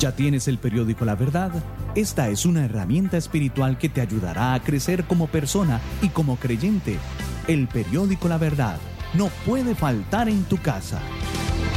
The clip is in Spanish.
¿Ya tienes el periódico La Verdad? Esta es una herramienta espiritual que te ayudará a crecer como persona y como creyente. El periódico La Verdad no puede faltar en tu casa.